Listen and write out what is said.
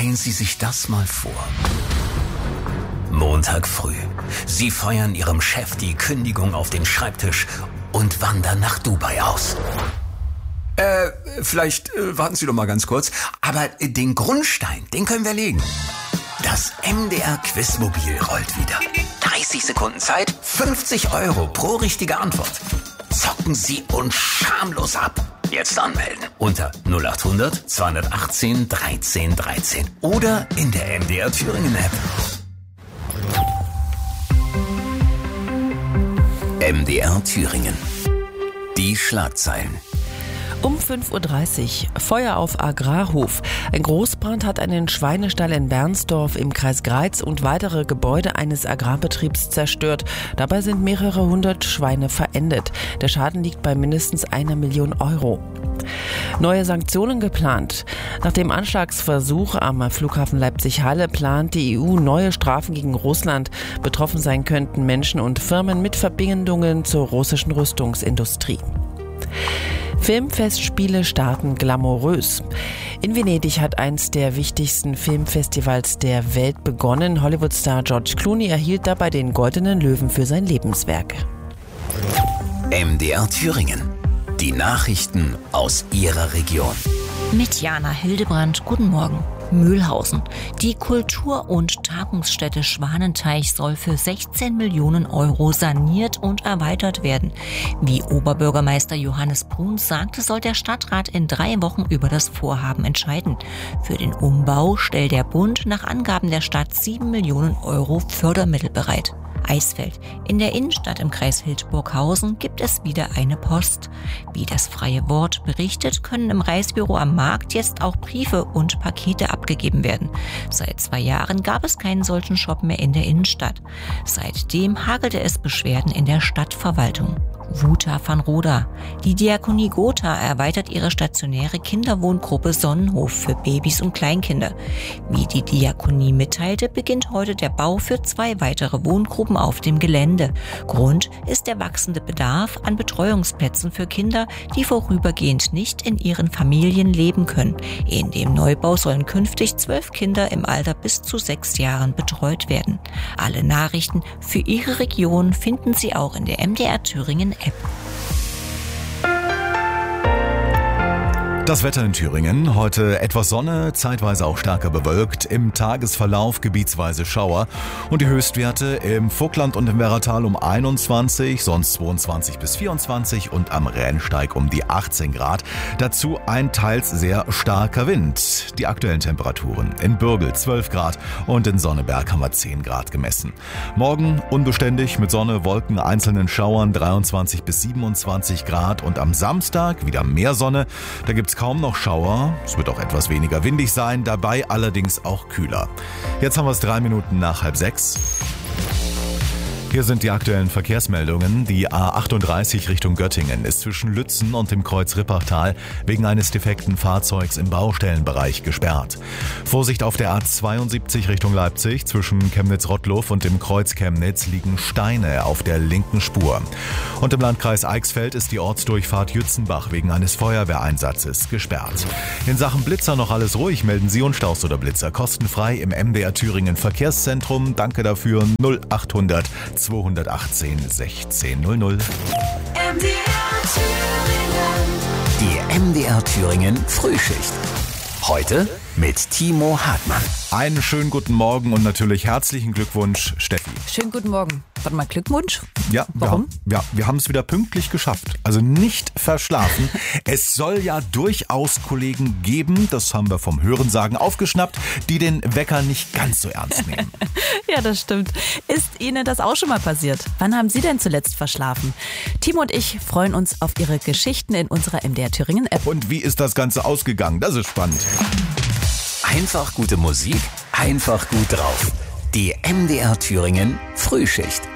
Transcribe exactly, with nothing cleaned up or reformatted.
Stellen Sie sich das mal vor. Montag früh. Sie feuern Ihrem Chef die Kündigung auf den Schreibtisch und wandern nach Dubai aus. Äh, vielleicht äh, warten Sie doch mal ganz kurz. Aber äh, den Grundstein, den können wir legen. Das M D R-Quizmobil rollt wieder. dreißig Sekunden Zeit, fünfzig Euro pro richtige Antwort. Zocken Sie uns schamlos ab. Jetzt anmelden unter null acht hundert zweihundertachtzehn dreizehn dreizehn oder in der M D R Thüringen App. M D R Thüringen. Die Schlagzeilen. Um fünf Uhr dreißig, Feuer auf Agrarhof. Ein Großbrand hat einen Schweinestall in Bernsdorf im Kreis Greiz und weitere Gebäude eines Agrarbetriebs zerstört. Dabei sind mehrere hundert Schweine verendet. Der Schaden liegt bei mindestens einer Million Euro. Neue Sanktionen geplant. Nach dem Anschlagsversuch am Flughafen Leipzig-Halle plant die E U neue Strafen gegen Russland. Betroffen sein könnten Menschen und Firmen mit Verbindungen zur russischen Rüstungsindustrie. Filmfestspiele starten glamourös. In Venedig hat eins der wichtigsten Filmfestivals der Welt begonnen. Hollywood-Star George Clooney erhielt dabei den Goldenen Löwen für sein Lebenswerk. M D R Thüringen. Die Nachrichten aus Ihrer Region. Mit Jana Hildebrand, guten Morgen. Mühlhausen. Die Kultur- und Tagungsstätte Schwanenteich soll für sechzehn Millionen Euro saniert und erweitert werden. Wie Oberbürgermeister Johannes Bruns sagte, soll der Stadtrat in drei Wochen über das Vorhaben entscheiden. Für den Umbau stellt der Bund nach Angaben der Stadt sieben Millionen Euro Fördermittel bereit. Eisfeld. In der Innenstadt im Kreis Hildburghausen gibt es wieder eine Post. Wie das Freie Wort berichtet, können im Reisebüro am Markt jetzt auch Briefe und Pakete abgegeben werden. Seit zwei Jahren gab es keinen solchen Shop mehr in der Innenstadt. Seitdem hagelte es Beschwerden in der Stadtverwaltung. Wuta van Roda. Die Diakonie Gotha erweitert ihre stationäre Kinderwohngruppe Sonnenhof für Babys und Kleinkinder. Wie die Diakonie mitteilte, beginnt heute der Bau für zwei weitere Wohngruppen auf dem Gelände. Grund ist der wachsende Bedarf an Betreuungsplätzen für Kinder, die vorübergehend nicht in ihren Familien leben können. In dem Neubau sollen künftig zwölf Kinder im Alter bis zu sechs Jahren betreut werden. Alle Nachrichten für Ihre Region finden Sie auch in der M D R Thüringen App. Das Wetter in Thüringen. Heute etwas Sonne, zeitweise auch stärker bewölkt. Im Tagesverlauf gebietsweise Schauer. Und die Höchstwerte im Vogtland und im Werratal um einundzwanzig, sonst zweiundzwanzig bis vierundzwanzig und am Rennsteig um die achtzehn Grad. Dazu ein teils sehr starker Wind. Die aktuellen Temperaturen: in Bürgel zwölf Grad und in Sonneberg haben wir zehn Grad gemessen. Morgen unbeständig mit Sonne, Wolken, einzelnen Schauern dreiundzwanzig bis siebenundzwanzig Grad. Und am Samstag wieder mehr Sonne. Da gibt's kaum noch Schauer. Es wird auch etwas weniger windig sein, dabei allerdings auch kühler. Jetzt haben wir es drei Minuten nach halb sechs. Hier sind die aktuellen Verkehrsmeldungen. Die A achtunddreißig Richtung Göttingen ist zwischen Lützen und dem Kreuz Rippachtal wegen eines defekten Fahrzeugs im Baustellenbereich gesperrt. Vorsicht auf der A zweiundsiebzig Richtung Leipzig. Zwischen Chemnitz-Rottluff und dem Kreuz Chemnitz liegen Steine auf der linken Spur. Und im Landkreis Eichsfeld ist die Ortsdurchfahrt Jützenbach wegen eines Feuerwehreinsatzes gesperrt. In Sachen Blitzer noch alles ruhig. Melden Sie uns Staus oder Blitzer kostenfrei im M D R Thüringen Verkehrszentrum. Danke dafür. null achthundert zweihundertachtzehn sechzehn null null. M D R Thüringen. Die M D R Thüringen Frühschicht. Heute mit Timo Hartmann. Einen schönen guten Morgen und natürlich herzlichen Glückwunsch, Steffi. Schönen guten Morgen. Warte mal, Glückwunsch? Ja, warum? Ja, ja, wir haben es wieder pünktlich geschafft. Also nicht verschlafen. Es soll ja durchaus Kollegen geben, das haben wir vom Hörensagen aufgeschnappt, die den Wecker nicht ganz so ernst nehmen. Ja, das stimmt. Ist Ihnen das auch schon mal passiert? Wann haben Sie denn zuletzt verschlafen? Timo und ich freuen uns auf Ihre Geschichten in unserer M D R Thüringen App. Und wie ist das Ganze ausgegangen? Das ist spannend. Einfach gute Musik, einfach gut drauf. Die M D R Thüringen Frühschicht.